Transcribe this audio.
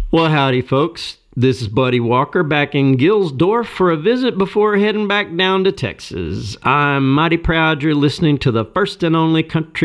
Well, howdy, folks. This is Buddy Walker back in Gilsdorf for a visit before heading back down to Texas. I'm mighty proud you're listening to the first and only country